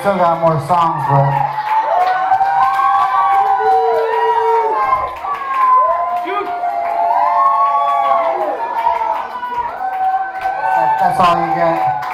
still got more songs, but that's all you get.